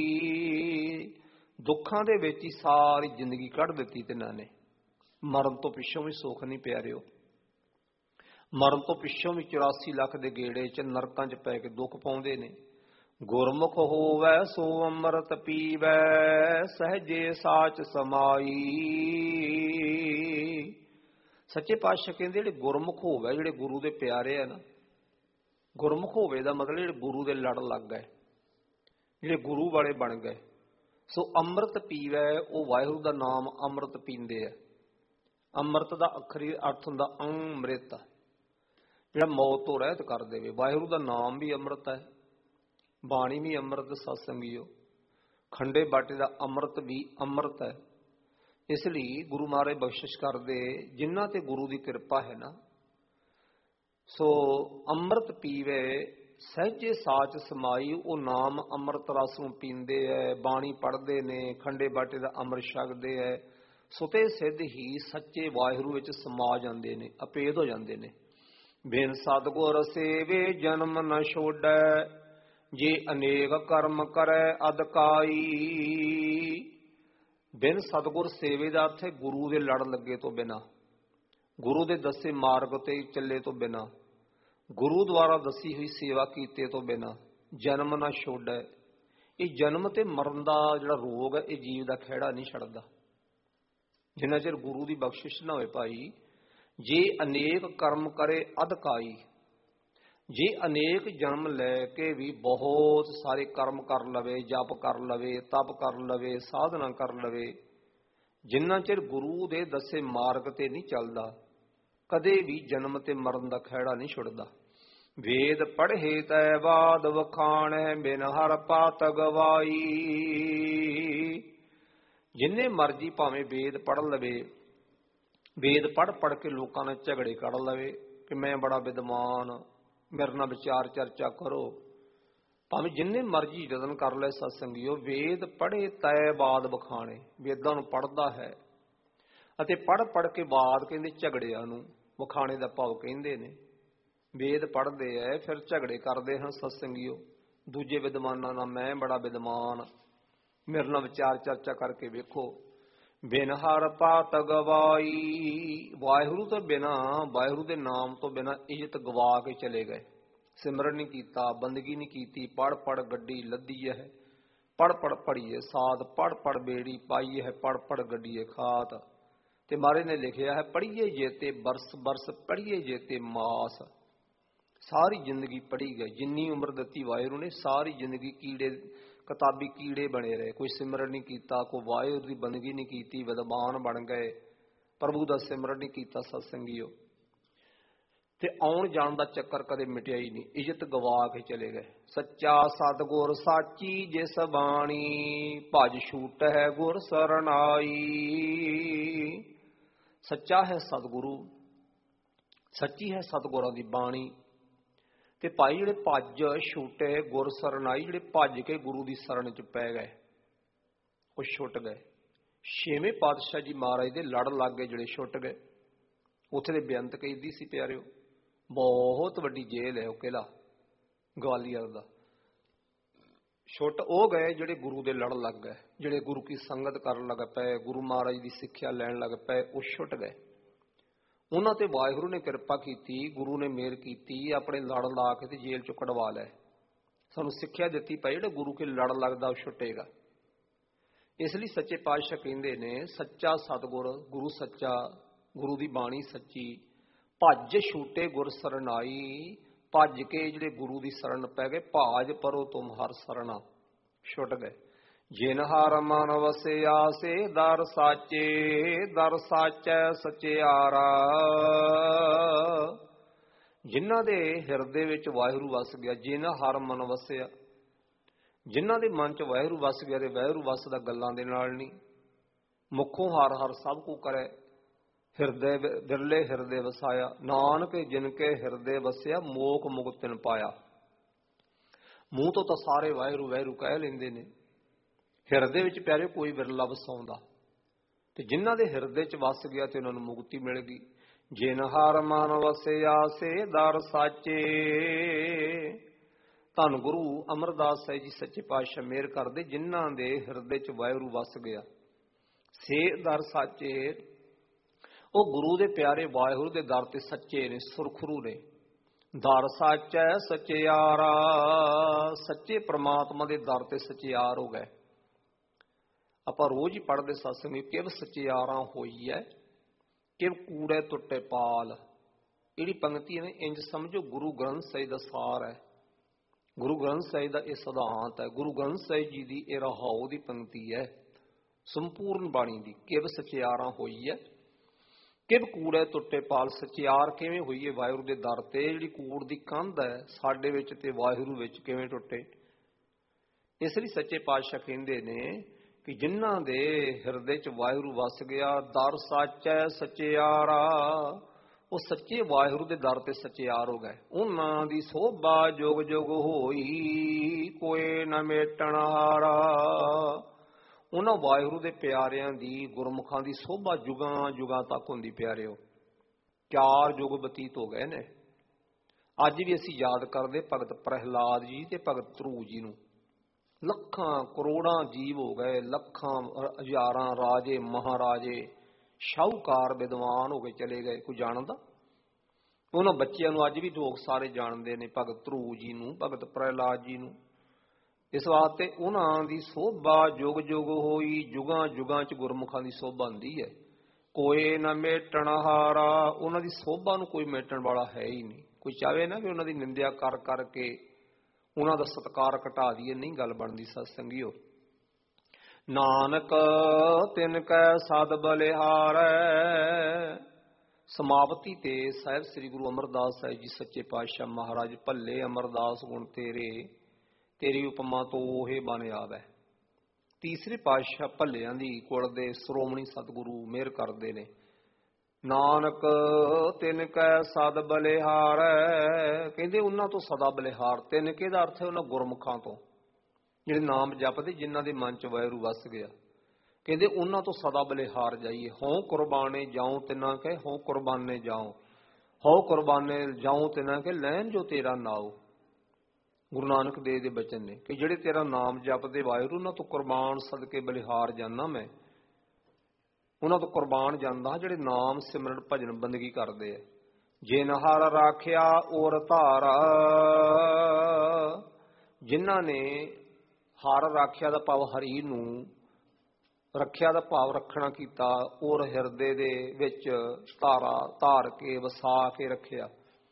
ਦੁੱਖਾਂ ਦੇ ਵਿੱਚ ਹੀ ਸਾਰੀ ਜ਼ਿੰਦਗੀ ਕੱਢ ਦਿੱਤੀ ਤਿੰਨਾਂ ਨੇ। ਮਰਨ ਤੋਂ ਪਿੱਛੋਂ ਵੀ ਸੁੱਖ ਨਹੀਂ ਪਿਆਰਿਓ, ਮਰਨ ਤੋਂ ਪਿੱਛੋਂ ਵੀ ਚੁਰਾਸੀ ਲੱਖ ਦੇ ਗੇੜੇ 'ਚ ਨਰਕਾਂ 'ਚ ਪੈ ਕੇ ਦੁੱਖ ਪਾਉਂਦੇ ਨੇ। ਗੁਰਮੁਖ ਹੋਵੈ ਸੋ ਅੰਮ੍ਰਿਤ ਪੀਵੈ, ਸਹਜੇ ਸਾਚ ਸਮਾਈ। ਸੱਚੇ ਪਾਤਸ਼ਾਹ ਕਹਿੰਦੇ ਜਿਹੜੇ ਗੁਰਮੁਖ ਹੋਵੇ, ਜਿਹੜੇ ਗੁਰੂ ਦੇ ਪਿਆਰੇ ਆ ਨਾ, ਗੁਰਮੁਖ ਹੋਵੇ ਦਾ ਮਤਲਬ ਜਿਹੜੇ ਗੁਰੂ ਦੇ ਲੜ ਲੱਗ ਗਏ, ਜਿਹੜੇ ਗੁਰੂ ਵਾਲੇ ਬਣ ਗਏ। ਸੋ ਅੰਮ੍ਰਿਤ ਪੀਵੈ, ਉਹ ਵਾਹਿਗੁਰੂ ਦਾ ਨਾਮ ਅੰਮ੍ਰਿਤ ਪੀਂਦੇ ਆ। ਅੰਮ੍ਰਿਤ ਦਾ ਅੱਖਰੀ ਅਰਥ ਹੁੰਦਾ ਅੰਮ੍ਰਿਤ, ਜਿਹੜਾ ਮੌਤ ਤੋਂ ਰਹਿਤ ਕਰ ਦੇਵੇ। ਵਾਹਿਗੁਰੂ ਦਾ ਨਾਮ ਵੀ ਅੰਮ੍ਰਿਤ ਹੈ, ਬਾਣੀ ਵੀ ਅੰਮ੍ਰਿਤ ਸਤਸੰਗੀਓ, ਖੰਡੇ ਬਾਟੇ ਦਾ ਅੰਮ੍ਰਿਤ ਵੀ ਅੰਮ੍ਰਿਤ ਹੈ। ਇਸ ਲਈ ਗੁਰੂ ਮਹਾਰਾਜ ਬਖਸ਼ਿਸ਼ ਕਰਦੇ, ਜਿਨ੍ਹਾਂ ਤੇ ਗੁਰੂ ਦੀ ਕਿਰਪਾ ਹੈ ਨਾ, ਸੋ ਅੰਮ੍ਰਿਤ ਪੀਵੇ ਸਹਿਜੇ ਸਾਚ ਸਮਾਈ। ਉਹ ਨਾਮ ਅੰਮ੍ਰਿਤ ਰਸ ਨੂੰ ਪੀਂਦੇ ਹੈ, ਬਾਣੀ ਪੜ੍ਹਦੇ ਨੇ, ਖੰਡੇ ਬਾਟੇ ਦਾ ਅੰਮ੍ਰਿਤ ਛਕਦੇ ਹੈ, ਸੁਤੇ ਸਿੱਧ ਹੀ ਸੱਚੇ ਵਾਹਿਗੁਰੂ ਵਿੱਚ ਸਮਾ ਜਾਂਦੇ ਨੇ, ਅਪੇਦ ਹੋ ਜਾਂਦੇ ਨੇ। ਬਿਨ ਸਤਿਗੁਰ ਸੇਵੇ ਜਨਮ ਨ ਛੋੜੈ, ਜੇ ਅਨੇਕ ਕਰਮ ਕਰੈ ਅਦਕਾਈ। ਬਿਨ ਸਤਿਗੁਰ ਸੇਵੇ ਦਾ ਅਰਥ ਹੈ ਗੁਰੂ ਦੇ ਲੜ ਲੱਗੇ ਤੋਂ ਬਿਨਾਂ, ਗੁਰੂ ਦੇ ਦੱਸੇ ਮਾਰਗ ਤੇ ਚੱਲੇ ਤੋਂ ਬਿਨਾਂ, ਗੁਰੂ ਦੁਆਰਾ ਦੱਸੀ ਹੋਈ ਸੇਵਾ ਕੀਤੇ ਤੋਂ ਬਿਨਾਂ ਜਨਮ ਨਾ ਛੋੜੈ। ਇਹ ਜਨਮ ਤੇ ਮਰਨ ਦਾ ਜਿਹੜਾ ਰੋਗ ਹੈ, ਇਹ ਜੀਵ ਦਾ ਖਹਿੜਾ ਨਹੀਂ ਛੱਡਦਾ ਜਿੰਨਾ ਚਿਰ ਗੁਰੂ ਦੀ ਬਖਸ਼ਿਸ਼ ਨਾ ਹੋਏ ਭਾਈ। ਜੇ ਅਨੇਕ ਕਰਮ ਕਰੇ ਅਧਕਾਈ, ਜੇ ਅਨੇਕ ਜਨਮ ਲੈ ਕੇ ਵੀ ਬਹੁਤ ਸਾਰੇ ਕਰਮ ਕਰ ਲਵੇ, ਜਪ ਕਰ ਲਵੇ, ਤਪ ਕਰ ਲਵੇ, ਸਾਧਨਾ ਕਰ ਲਵੇ, ਜਿੰਨਾ ਚਿਰ ਗੁਰੂ ਦੇ ਦੱਸੇ ਮਾਰਗ ਤੇ ਨਹੀਂ ਚੱਲਦਾ, ਕਦੇ ਵੀ ਜਨਮ ਤੇ ਮਰਨ ਦਾ ਖਹਿੜਾ ਨਹੀਂ ਛੁੱਟਦਾ। ਵੇਦ ਪੜ੍ਹੇ ਤੈ ਬਾਦ ਵਖਾਣੈ, ਬਿਨ ਹਰ ਪਾਤ ਗਵਾਈ। ਜਿੰਨੇ ਮਰਜੀ ਭਾਵੇਂ ਵੇਦ ਪੜ੍ਹ ਲਵੇ, ਵੇਦ ਪੜ੍ਹ ਪੜ੍ਹ ਕੇ ਲੋਕਾਂ ਨਾਲ ਝਗੜੇ ਕੱਢ ਲਵੇ ਕਿ ਮੈਂ ਬੜਾ ਵਿਦਵਾਨ, ਮੇਰੇ ਨਾਲ ਵਿਚਾਰ ਚਰਚਾ ਕਰੋ, ਭਾਵੇਂ ਜਿੰਨੇ ਮਰਜੀ ਯਤਨ ਕਰ ਲੈ ਸਤਸੰਗੀਓ, ਵੇਦ ਪੜ੍ਹੇ ਤੈ ਬਾਦ ਵਖਾਣੇ। ਵੇਦਾਂ ਨੂੰ ਪੜ੍ਹਦਾ ਹੈ ਅਤੇ ਪੜ੍ਹ ਪੜ੍ਹ ਕੇ ਬਾਦ ਕਹਿੰਦੇ ਝਗੜਿਆਂ ਨੂੰ, ਵਖਾਣੇ ਦਾ ਭਾਵ ਕਹਿੰਦੇ ਨੇ ਵੇਦ ਪੜ੍ਹਦੇ ਐ ਫਿਰ ਝਗੜੇ ਕਰਦੇ ਹਨ ਸਤਸੰਗੀਓ ਦੂਜੇ ਵਿਦਵਾਨਾਂ ਨਾਲ, ਮੈਂ ਬੜਾ ਵਿਦਵਾਨ, ਮੇਰੇ ਨਾਲ ਵਿਚਾਰ ਚਰਚਾ ਕਰਕੇ ਵੇਖੋ। ਬਿਨ ਹਰ ਪਾਤ ਗਵਾਈ, ਵਾਹਿਗੁਰੂ ਤੋਂ ਬਿਨਾਂ, ਵਾਹਿਗੁਰੂ ਦੇ ਨਾਮ ਤੋਂ ਬਿਨਾਂ ਇੱਜ਼ਤ ਗਵਾ ਕੇ ਚਲੇ ਗਏ। ਸਿਮਰਨ ਨਹੀਂ ਕੀਤਾ, ਬੰਦਗੀ ਨਹੀਂ ਕੀਤੀ, ਪੜ ਪੜ ਗੱਡੀ ਲੱਦੀ ਹੈ, ਪੜ ਪੜ ਪੜੀਏ ਸਾਧ, ਪੜ ਪੜ ਬੇੜੀ ਪਾਈਏ ਹੈ, ਪੜ ਪੜ ਗੱਡੀਏ ਖਾਤ। ਤੇ ਮਹਾਰਾਜ ਨੇ ਲਿਖਿਆ ਹੈ, ਪੜੀਏ ਜੇਤੇ ਬਰਸ ਬਰਸ, ਪੜੀਏ ਜੇਤੇ ਮਾਸ। ਸਾਰੀ ਜ਼ਿੰਦਗੀ ਪੜੀ ਗਏ, ਜਿੰਨੀ ਉਮਰ ਦਿੱਤੀ ਵਾਹਿਗੁਰੂ ਨੇ, ਸਾਰੀ ਜ਼ਿੰਦਗੀ ਕੀੜੇ, ਕਿਤਾਬੀ ਕੀੜੇ ਬਣੇ ਰਹੇ। ਕੋਈ ਸਿਮਰਨ ਨਹੀਂ ਕੀਤਾ, ਕੋਈ ਵਾਹਿਗੁਰੂ ਦੀ ਬੰਦਗੀ ਨਹੀਂ ਕੀਤੀ, ਵਿਦਵਾਨ ਬਣ ਗਏ, ਪ੍ਰਭੂ ਦਾ ਸਿਮਰਨ ਨਹੀਂ ਕੀਤਾ ਸਤਸੰਗੀਓ। ਤੇ ਆਉਣ ਜਾਣ ਦਾ ਚੱਕਰ ਕਦੇ ਮਿਟਿਆ ਹੀ ਨਹੀਂ, ਇੱਜ਼ਤ ਗਵਾ ਕੇ ਚਲੇ ਗਏ। ਸੱਚਾ ਸਤਿਗੁਰ ਸਾਚੀ ਜਿਸ ਬਾਣੀ, ਭਜ ਛੂਟ ਹੈ ਗੁਰ ਸਰਨਾਈ। ਸੱਚਾ ਹੈ ਸਤਿਗੁਰੂ, ਸੱਚੀ ਹੈ ਸਤਿਗੁਰਾਂ ਦੀ ਬਾਣੀ। ਤੇ ਭਾਈ ਜਿਹੜੇ ਭੱਜ ਛੁੱਟੇ ਗੁਰ ਸਰਨਾਈ, ਜਿਹੜੇ ਭੱਜ ਕੇ ਗੁਰੂ ਦੀ ਸ਼ਰਨ ਚ ਪੈ ਗਏ, ਉਹ ਛੁੱਟ ਗਏ। ਛੇਵੇਂ ਪਾਤਸ਼ਾਹ ਜੀ ਮਹਾਰਾਜ ਦੇ ਲੜ ਲੱਗ ਗਏ, ਜਿਹੜੇ ਛੁੱਟ ਗਏ। ਉੱਥੇ ਦੇ ਬੇਅੰਤ ਕੈਦੀ ਸੀ ਪਿਆਰਿਓ, ਬਹੁਤ ਵੱਡੀ ਜੇਲ੍ਹ ਹੈ ਉਹ ਕਿਲ੍ਹਾ ਗਵਾਲੀਅਰ ਦਾ। ਛੁੱਟ ਉਹ ਗਏ ਜਿਹੜੇ ਗੁਰੂ ਦੇ ਲੜ ਲੱਗ ਗਏ, ਜਿਹੜੇ ਗੁਰੂ ਕੀ ਸੰਗਤ ਕਰਨ ਲੱਗ ਪਏ, ਗੁਰੂ ਮਹਾਰਾਜ ਦੀ ਸਿੱਖਿਆ ਲੈਣ ਲੱਗ ਪਏ, ਉਹ ਛੁੱਟ ਗਏ। ਉਹਨਾਂ ਤੇ ਵਾਹਿਗੁਰੂ ਨੇ ਕਿਰਪਾ ਕੀਤੀ, ਗੁਰੂ ਨੇ ਮਿਹਰ ਕੀਤੀ, ਆਪਣੇ ਲੜ ਲਾ ਕੇ ਤੇ ਜੇਲ੍ਹ ਚੋਂ ਕਢਵਾ ਲਏ। ਸਾਨੂੰ ਸਿੱਖਿਆ ਦਿੱਤੀ ਪਈ, ਜਿਹੜਾ ਗੁਰੂ ਕੇ ਲੜ ਲੱਗਦਾ ਉਹ ਛੁੱਟੇਗਾ। ਇਸ ਲਈ ਸੱਚੇ ਪਾਤਸ਼ਾਹ ਕਹਿੰਦੇ ਨੇ, ਸੱਚਾ ਸਤਿਗੁਰ, ਗੁਰੂ ਸੱਚਾ, ਗੁਰੂ ਦੀ ਬਾਣੀ ਸੱਚੀ, ਭੱਜ ਛੂਟੇ ਗੁਰ ਸਰਨਾਈ। ਭੱਜ ਕੇ ਜਿਹੜੇ ਗੁਰੂ ਦੀ ਸ਼ਰਨ ਪੈ ਗਏ, ਭਾਜ ਪਰੋ ਤੁਮ ਹਰ ਸਰਣਾ, ਛੁੱਟ ਗਏ। ਜਿਨ ਹਰ ਮਨ ਵਸਿਆ ਸੇ ਦਰ ਸਾਚੇ, ਦਰ ਸਾਚੈ ਸਚਿਆਰਾ। ਜਿਨ੍ਹਾਂ ਦੇ ਹਿਰਦੇ ਵਿੱਚ ਵਾਹਿਗੁਰੂ ਵਸ ਗਿਆ, ਜਿਨ ਹਰ ਮਨ ਵਸਿਆ, ਜਿਨ੍ਹਾਂ ਦੇ ਮਨ ਚ ਵਾਹਿਗੁਰੂ ਵਸ ਗਿਆ, ਤੇ ਵਾਹਿਗੁਰੂ ਵਸਦਾ ਗੱਲਾਂ ਦੇ ਨਾਲ ਨਹੀਂ, ਮੁਖੋਂ ਹਰ ਹਰ ਸਭ ਕੁ ਕਰੇ, ਹਿਰਦੇ ਬਿਰਲੇ ਹਿਰਦੇ ਵਸਾਇਆ। ਨਾਨਕ ਜਿਨ ਕੇ ਹਿਰਦੇ ਵਸਿਆ, ਮੋਖ ਮੁਕਤਿ ਪਾਇਆ। ਮੂੰਹ ਤੋਂ ਤਾਂ ਸਾਰੇ ਵਾਹਿਗੁਰੂ ਵਾਹਿਗੁਰੂ ਕਹਿ ਲੈਂਦੇ ਨੇ, ਹਿਰਦੇ ਵਿੱਚ ਪਿਆਰੇ ਕੋਈ ਵਿਰਲਾ ਵਸਾਉਂਦਾ। ਤੇ ਜਿਨ੍ਹਾਂ ਦੇ ਹਿਰਦੇ ਚ ਵਸ ਗਿਆ ਤੇ ਉਹਨਾਂ ਨੂੰ ਮੁਕਤੀ ਮਿਲ ਗਈ। ਜਿਨ ਹਰ ਮਨ ਵਸਿਆ ਸੇ ਦਰ ਸਾਚੇ। ਧੰਨ ਗੁਰੂ ਅਮਰਦਾਸ ਸਾਹਿਬ ਜੀ ਸੱਚੇ ਪਾਤਸ਼ਾਹ ਮਿਹਰ ਕਰਦੇ, ਜਿਨ੍ਹਾਂ ਦੇ ਹਿਰਦੇ ਚ ਵਾਹਿਗੁਰੂ ਵਸ ਗਿਆ। ਸੇ ਦਰ ਸਾਚੇ, ਉਹ ਗੁਰੂ ਦੇ ਪਿਆਰੇ ਵਾਹਿਗੁਰੂ ਦੇ ਦਰ ਤੇ ਸੱਚੇ ਨੇ, ਸੁਰਖਰੂ ਨੇ। ਦਰ ਸਾਚੈ ਸਚਿਆਰਾ, ਸੱਚੇ ਪ੍ਰਮਾਤਮਾ ਦੇ ਦਰ ਤੇ ਸਚਿਆਰ ਹੋ ਗਏ। ਆਪਾਂ ਰੋਜ਼ ਹੀ ਪੜ੍ਹਦੇ ਸਤਸੰਗ, ਕਿਵ ਸਚਿਆਰਾਂ ਹੋਈ ਹੈ, ਕਿਵ ਕੂੜੇ ਟੁੱਟੇ ਪਾਲ। ਜਿਹੜੀ ਪੰਕਤੀ ਹੈ, ਇੰਜ ਸਮਝੋ ਗੁਰੂ ਗ੍ਰੰਥ ਸਾਹਿਬ ਦਾ ਸਾਰ ਹੈ, ਗੁਰੂ ਗ੍ਰੰਥ ਸਾਹਿਬ ਦਾ ਇਹ ਸਿਧਾਂਤ ਹੈ, ਗੁਰੂ ਗ੍ਰੰਥ ਸਾਹਿਬ ਜੀ ਦੀ ਇਹ ਰਹਾਉ ਦੀ ਪੰਕਤੀ ਹੈ ਸੰਪੂਰਨ ਬਾਣੀ ਦੀ। ਕਿਵ ਸਚਿਆਰਾਂ ਹੋਈ ਹੈ, ਕਿਵ ਕੂੜੇ ਟੁੱਟੇ ਪਾਲ। ਸਚਿਆਰ ਕਿਵੇਂ ਹੋਈਏ ਵਾਹਿਗੁਰੂ ਦੇ ਦਰ ਤੇ? ਜਿਹੜੀ ਕੂੜ ਦੀ ਕੰਧ ਹੈ ਸਾਡੇ ਵਿੱਚ ਤੇ ਵਾਹਿਗੁਰੂ ਵਿੱਚ, ਕਿਵੇਂ ਟੁੱਟੇ? ਇਸ ਲਈ ਸੱਚੇ ਪਾਤਸ਼ਾਹ ਕਹਿੰਦੇ ਨੇ ਕਿ ਜਿਨ੍ਹਾਂ ਦੇ ਹਿਰਦੇ 'ਚ ਵਾਹਿਗੁਰੂ ਵਸ ਗਿਆ, ਦਰ ਸਾਚੈ ਸਚਿਆਰਾ, ਉਹ ਸੱਚੇ ਵਾਹਿਗੁਰੂ ਦੇ ਦਰ ਤੇ ਸਚਿਆਰ ਹੋ ਗਏ। ਉਹਨਾਂ ਦੀ ਸੋਭਾ ਜੁਗ ਜੁਗ ਹੋਈ, ਕੋਏ ਨਾ ਮੇਟਣ ਹਾਰਾ। ਉਹਨਾਂ ਵਾਹਿਗੁਰੂ ਦੇ ਪਿਆਰਿਆਂ ਦੀ, ਗੁਰਮੁਖਾਂ ਦੀ ਸੋਭਾ ਜੁਗਾਂ ਜੁਗਾਂ ਤੱਕ ਹੁੰਦੀ। ਪਿਆਰਿਓ, ਚਾਰ ਯੁਗ ਬਤੀਤ ਹੋ ਗਏ ਨੇ। ਅੱਜ ਵੀ ਅਸੀਂ ਯਾਦ ਕਰਦੇ ਭਗਤ ਪ੍ਰਹਿਲਾਦ ਜੀ ਤੇ ਭਗਤ ਧਰੂ ਜੀ ਨੂੰ। ਲੱਖਾਂ ਕਰੋੜਾਂ ਜੀਵ ਹੋ ਗਏ, ਲੱਖਾਂ ਹਜ਼ਾਰਾਂ ਰਾਜੇ ਮਹਾਰਾਜੇ ਸ਼ਾਹੂਕਾਰ ਵਿਦਵਾਨ ਹੋ ਕੇ ਚਲੇ ਗਏ। ਕੋਈ ਜਾਣਦਾ? ਉਹਨਾਂ ਬੱਚਿਆਂ ਨੂੰ ਅੱਜ ਵੀ ਲੋਕ ਸਾਰੇ ਜਾਣਦੇ ਨੇ, ਭਗਤ ਧਰੂ ਜੀ ਨੂੰ, ਭਗਤ ਪ੍ਰਹਿਲਾਦ ਜੀ ਨੂੰ। ਇਸ ਵਾਸਤੇ ਉਹਨਾਂ ਦੀ ਸੋਭਾ ਜੁਗ ਜੁਗ ਹੋਈ, ਜੁਗਾਂ ਜੁਗਾਂ 'ਚ ਗੁਰਮੁਖਾਂ ਦੀ ਸੋਭਾ ਹੁੰਦੀ ਹੈ। ਕੋਏ ਨਾ ਮੇਟਣ ਹਾਰਾ, ਉਹਨਾਂ ਦੀ ਸੋਭਾ ਨੂੰ ਕੋਈ ਮੇਟਣ ਵਾਲਾ ਹੈ ਹੀ ਨਹੀਂ। ਕੋਈ ਚਾਹੇ ਨਾ ਵੀ ਉਹਨਾਂ ਦੀ ਨਿੰਦਿਆ ਕਰ ਕਰਕੇ ਉਹਨਾਂ ਦਾ ਸਤਿਕਾਰ ਘਟਾ ਦਈਏ, ਨਹੀਂ ਗੱਲ ਬਣਦੀ। ਸਤ ਸੰਗੀਓ, ਨਾਨਕ ਤਿਨ ਕੈ ਸਦ ਬਲਿਹਾਰੈ। ਸਮਾਪਤੀ ਤੇ ਸਾਹਿਬ ਸ੍ਰੀ ਗੁਰੂ ਅਮਰਦਾਸ ਸਾਹਿਬ ਜੀ ਸੱਚੇ ਪਾਤਸ਼ਾਹ ਮਹਾਰਾਜ, ਭੱਲੇ ਅਮਰਦਾਸ ਗੁਣ ਤੇਰੇ, ਤੇਰੀ ਉਪਮਾ ਤੋਂ ਉਹੇ ਬਣ ਆਵੈ। ਤੀਸਰੇ ਪਾਤਸ਼ਾਹ ਭੱਲਿਆਂ ਦੀ ਕੁਲ ਦੇ ਸ਼੍ਰੋਮਣੀ ਸਤਿਗੁਰੂ ਮਿਹਰ ਕਰਦੇ ਨੇ। ਨਾਨਕ ਤਿਨ ਕੈ ਸਦ ਬਲਿਹਾਰੈ, ਕਹਿੰਦੇ ਉਹਨਾਂ ਤੋਂ ਸਦਾ ਬਲਿਹਾਰ। ਤਿੰਨ ਕਿਹਦਾ ਅਰਥ ਹੈ? ਉਹਨਾਂ ਗੁਰਮੁਖਾਂ ਤੋਂ, ਜਿਹੜੇ ਨਾਮ ਜਪਦੇ, ਜਿਨ੍ਹਾਂ ਦੇ ਮਨ 'ਚ ਵਾਹਿਗੁਰੂ ਵਸ ਗਿਆ। ਕਹਿੰਦੇ ਉਹਨਾਂ ਤੋਂ ਸਦਾ ਬਲਿਹਾਰ ਜਾਈਏ। ਹਉ ਕੁਰਬਾਨੇ ਜਾਉ ਤਿਨਾ ਕੇ, ਹਉ ਕੁਰਬਾਨੇ ਜਾਉ, ਹਉ ਕੁਰਬਾਨੇ ਜਾਉ ਤਿਨਾ ਕੇ, ਲੈਣ ਜੋ ਤੇਰਾ ਨਾਉ। ਗੁਰੂ ਨਾਨਕ ਦੇਵ ਦੇ ਬਚਨ ਨੇ ਕਿ ਜਿਹੜੇ ਤੇਰਾ ਨਾਮ ਜਪਦੇ ਵਾਹਿਗੁਰੂ, ਉਹਨਾਂ ਤੋਂ ਕੁਰਬਾਨ ਸਦਕੇ ਬਲਿਹਾਰ ਜਾਨਾ ਮੈਂ। ਉਹਨਾਂ ਤੋਂ ਕੁਰਬਾਨ ਜਾਂਦਾ ਜਿਹੜੇ ਨਾਮ ਸਿਮਰਨ ਭਜਨ ਬੰਦਗੀ ਕਰਦੇ ਆ। ਜਿਨ ਹਰ ਰਾਖਿਆ ਔਰ ਧਾਰਾ, ਜਿਨ੍ਹਾਂ ਨੇ ਹਰ ਰਾਖਿਆ ਦਾ ਭਾਵ ਹਰੀ ਨੂੰ, ਰੱਖਿਆ ਦਾ ਭਾਵ ਰੱਖਣਾ ਕੀਤਾ, ਔਰ ਹਿਰਦੇ ਦੇ ਵਿੱਚ ਧਾਰਾ ਧਾਰ ਕੇ ਵਸਾ ਕੇ ਰੱਖਿਆ।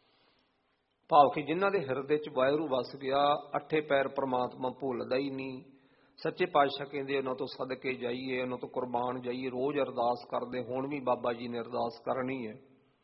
ਭਾਵ ਕਿ ਜਿਨ੍ਹਾਂ ਦੇ ਹਿਰਦੇ 'ਚ ਵਾਹਿਗੁਰੂ ਵਸ ਗਿਆ, ਅੱਠੇ ਪੈਰ ਪ੍ਰਮਾਤਮਾ ਭੁੱਲਦਾ ਹੀ ਨਹੀਂ। ਸੱਚੇ ਪਾਤਸ਼ਾਹ ਕਹਿੰਦੇ ਉਹਨਾਂ ਤੋਂ ਸਦਕੇ ਜਾਈਏ, ਉਹਨਾਂ ਤੋਂ ਕੁਰਬਾਨ ਜਾਈਏ। ਰੋਜ਼ ਅਰਦਾਸ ਕਰਦੇ, ਹੁਣ ਵੀ ਬਾਬਾ ਜੀ ਨੇ ਅਰਦਾਸ ਕਰਨੀ ਹੈ।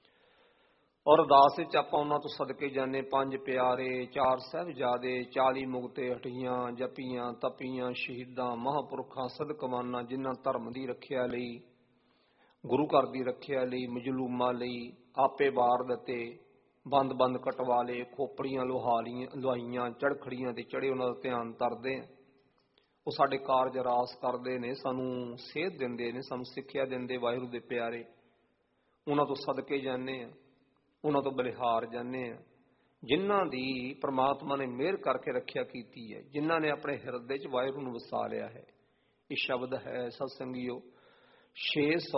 ਔਰ ਅਰਦਾਸ ਵਿੱਚ ਆਪਾਂ ਉਹਨਾਂ ਤੋਂ ਸਦਕੇ ਜਾਂਦੇ। ਪੰਜ ਪਿਆਰੇ, ਚਾਰ ਸਾਹਿਬਜ਼ਾਦੇ, ਚਾਲੀ ਮੁਕਤੇ ਹਟੀਆਂ, ਜਪੀਆਂ ਤਪੀਆਂ ਸ਼ਹੀਦਾਂ, ਮਹਾਂਪੁਰਖਾਂ, ਸਦਕਵਾਨਾਂ, ਜਿਨ੍ਹਾਂ ਧਰਮ ਦੀ ਰੱਖਿਆ ਲਈ, ਗੁਰੂ ਘਰ ਦੀ ਰੱਖਿਆ ਲਈ, ਮਜਲੂਮਾਂ ਲਈ ਆਪੇ ਵਾਰ ਦਿੱਤੇ, ਬੰਦ ਬੰਦ ਕਟਵਾ ਲਏ, ਖੋਪੜੀਆਂ ਲੋਹਾ ਲੀਆਂ ਲੁਹਾਈਆਂ, ਚੜਖੜੀਆਂ ਤੇ ਚੜੇ, ਉਹਨਾਂ ਦਾ ਧਿਆਨ ਤਰਦੇ। ਉਹ ਸਾਡੇ ਕਾਰਜ ਰਾਸ ਕਰਦੇ ਨੇ, ਸਾਨੂੰ ਸੇਧ ਦਿੰਦੇ ਨੇ, ਸਾਨੂੰ ਸਿੱਖਿਆ ਦਿੰਦੇ ਵਾਹਿਗੁਰੂ ਦੇ ਪਿਆਰੇ। ਉਹਨਾਂ ਤੋਂ ਸਦਕੇ ਜਾਂਦੇ ਆ, ਉਹਨਾਂ ਤੋਂ ਬਲਿਹਾਰ ਜਾਂਦੇ ਆ, ਜਿਨ੍ਹਾਂ ਦੀ ਪ੍ਰਮਾਤਮਾ ਨੇ ਮਿਹਰ ਕਰਕੇ ਰੱਖਿਆ ਕੀਤੀ ਹੈ, ਜਿਨ੍ਹਾਂ ਨੇ ਆਪਣੇ ਹਿਰਦੇ 'ਚ ਵਾਹਿਗੁਰੂ ਨੂੰ ਵਸਾ ਲਿਆ ਹੈ। ਇਹ ਸ਼ਬਦ ਹੈ ਸਤ ਸੰਗੀਓ ਛੇ ਸੌ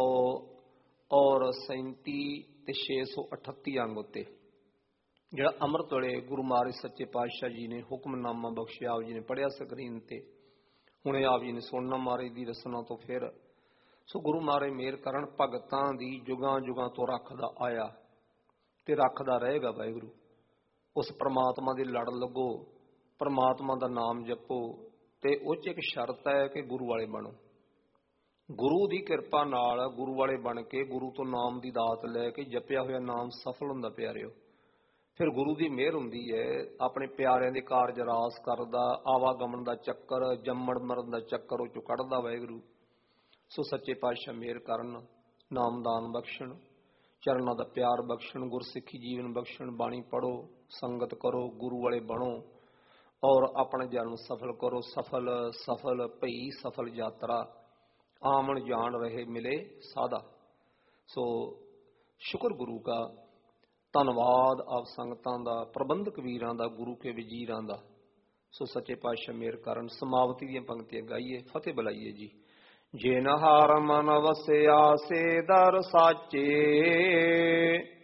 ਔਰ ਸੈਂਤੀ ਤੇ ਛੇ ਸੌ ਅਠੱਤੀ ਅੰਗ ਉੱਤੇ, ਜਿਹੜਾ ਅੰਮ੍ਰਿਤ ਵੇਲੇ ਗੁਰੂ ਮਹਾਰਾਜ ਸੱਚੇ ਪਾਤਸ਼ਾਹ ਜੀ ਨੇ ਹੁਕਮਨਾਮਾ ਬਖਸ਼ਿਆ, ਆਪ ਜੀ ਨੇ ਪੜ੍ਹਿਆ ਸਕਰੀਨ ਤੇ, ਹੁਣੇ ਆਪ ਜੀ ਨੇ ਸੁਣਨਾ ਮਹਾਰਾਜ ਦੀ ਰਸਨਾ ਤੋਂ। ਫਿਰ ਸੋ ਗੁਰੂ ਮਹਾਰਾਜ ਮਿਹਰ ਕਰਨ, ਭਗਤਾਂ ਦੀ ਜੁਗਾਂ ਜੁਗਾਂ ਤੋਂ ਰੱਖਦਾ ਆਇਆ ਤੇ ਰੱਖਦਾ ਰਹੇਗਾ ਵਾਹਿਗੁਰੂ। ਉਸ ਪ੍ਰਮਾਤਮਾ ਦੇ ਲੜ ਲੱਗੋ, ਪ੍ਰਮਾਤਮਾ ਦਾ ਨਾਮ ਜਪੋ, ਤੇ ਉਹ 'ਚ ਇੱਕ ਸ਼ਰਤ ਹੈ ਕਿ ਗੁਰੂ ਵਾਲੇ ਬਣੋ। ਗੁਰੂ ਦੀ ਕਿਰਪਾ ਨਾਲ ਗੁਰੂ ਵਾਲੇ ਬਣ ਕੇ, ਗੁਰੂ ਤੋਂ ਨਾਮ ਦੀ ਦਾਤ ਲੈ ਕੇ ਜਪਿਆ ਹੋਇਆ ਨਾਮ ਸਫਲ ਹੁੰਦਾ ਪਿਆਰਿਓ। ਫਿਰ ਗੁਰੂ ਦੀ ਮਿਹਰ ਹੁੰਦੀ ਹੈ, ਆਪਣੇ ਪਿਆਰਿਆਂ ਦੇ ਕਾਰਜ ਰਾਸ ਕਰਦਾ, ਆਵਾਗਮਨ ਦਾ ਚੱਕਰ, ਜੰਮਣ ਮਰਨ ਦਾ ਚੱਕਰ ਉਹ 'ਚੋਂ ਕੱਢਦਾ ਵਾਹਿਗੁਰੂ। ਸੋ ਸੱਚੇ ਪਾਤਸ਼ਾਹ ਮਿਹਰ ਕਰਨ, ਨਾਮਦਾਨ ਬਖਸ਼ਣ, ਚਰਨਾਂ ਦਾ ਪਿਆਰ ਬਖਸ਼ਣ, ਗੁਰਸਿੱਖੀ ਜੀਵਨ ਬਖਸ਼ਣ। ਬਾਣੀ ਪੜ੍ਹੋ, ਸੰਗਤ ਕਰੋ, ਗੁਰੂ ਵਾਲੇ ਬਣੋ ਔਰ ਆਪਣਾ ਜਨਮ ਸਫਲ ਕਰੋ। ਸਫਲ ਸਫਲ ਭਈ ਸਫਲ ਯਾਤਰਾ, ਆਮਣ ਜਾਣ ਰਹੇ ਮਿਲੇ ਸਾਦਾ। ਸੋ ਸ਼ੁਕਰ ਗੁਰੂ ਦਾ, ਧੰਨਵਾਦ ਆਪ ਸੰਗਤਾਂ ਦਾ, ਪ੍ਰਬੰਧਕ ਵੀਰਾਂ ਦਾ, ਗੁਰੂ ਕੇ ਵਜ਼ੀਰਾਂ ਦਾ। ਸੋ ਸੱਚੇ ਪਾਤਸ਼ਾਹ ਮਿਹਰ ਕਰਨ। ਸਮਾਪਤੀ ਦੀਆਂ ਪੰਕਤੀਆਂ ਗਾਈਏ, ਫਤਿਹ ਬੁਲਾਈਏ ਜੀ। ਜਿਨ ਹਰ ਮਨ ਵਸਿਆ ਸੇ ਦਰ ਸਾਚੇ,